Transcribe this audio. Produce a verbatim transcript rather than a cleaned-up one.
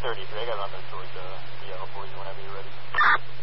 thirty-three, I got on there towards uh, the yellow for you whenever you're ready.